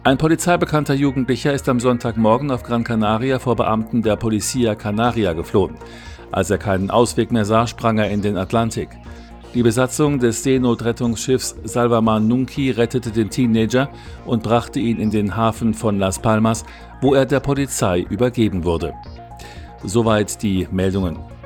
Ein polizeibekannter Jugendlicher ist am Sonntagmorgen auf Gran Canaria vor Beamten der Policía Canaria geflohen. Als er keinen Ausweg mehr sah, sprang er in den Atlantik. Die Besatzung des Seenotrettungsschiffs Salvamar Nunki rettete den Teenager und brachte ihn in den Hafen von Las Palmas, wo er der Polizei übergeben wurde. Soweit die Meldungen.